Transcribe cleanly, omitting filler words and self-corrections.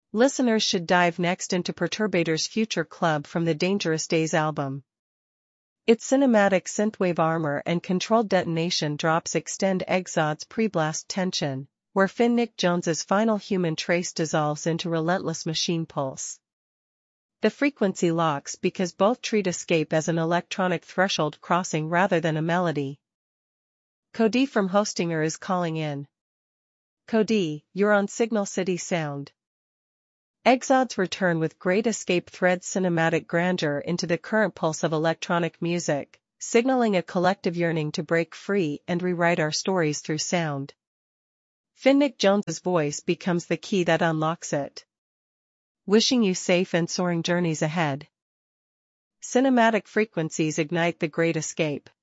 Listeners should dive next into Perturbator's Future Club from the Dangerous Days album. Its cinematic synthwave armor and controlled detonation drops extend Exod's pre-blast tension, where Nick Jones's final human trace dissolves into relentless machine pulse. The frequency locks because both treat escape as an electronic threshold crossing rather than a melody. Cody from Hostinger is calling in. Cody, you're on Signal City Sound. Exod's return with Great Escape threads cinematic grandeur into the current pulse of electronic music, signaling a collective yearning to break free and rewrite our stories through sound. Nick Jones's voice becomes the key that unlocks it. Wishing you safe and soaring journeys ahead. Cinematic frequencies ignite the Great Escape.